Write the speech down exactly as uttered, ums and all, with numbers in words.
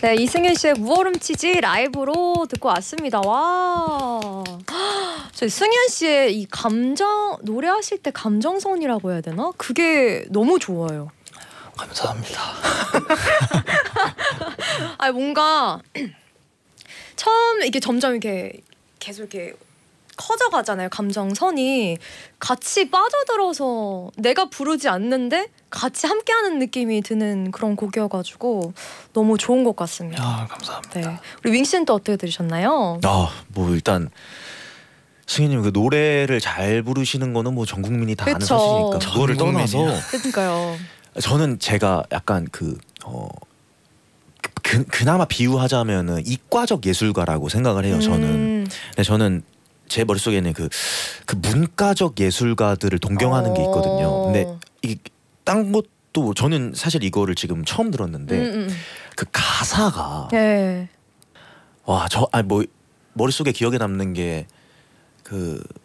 네, 이승윤 씨의 무얼음치지 라이브로 듣고 왔습니다. 와, 저희 승윤 씨의 이 감정 노래하실 때 감정선이라고 해야 되나? 그게 너무 좋아요. 감사합니다. 아, 뭔가 처음 이게 점점 이렇게 계속 이렇게 커져가잖아요. 감정선이 같이 빠져들어서 내가 부르지 않는데 같이 함께하는 느낌이 드는 그런 곡이어가지고 너무 좋은 것 같습니다. 아, 감사합니다. 네, 우리 윙 씨는 또 어떻게 들으셨나요? 아, 뭐 일단 승희님 그 노래를 잘 부르시는 거는 뭐 전 국민이 다 아는 그쵸. 사실이니까 그거를 전 떠나서 그러니까요. 저는 제가 약간 그 어. 그, 그나마 비유하자면은 이과적 예술가라고 생각을 해요. 저는. 음. 근데 저는 제 머릿속에는 그, 그 문과적 예술가들을 동경하는 게 있거든요. 근데 이 딴 것도 저는 사실 이거를 지금 처음 들었는데 음, 음. 그 가사가 네. 와, 저 아니 뭐 머릿속에 기억에 남는 게 그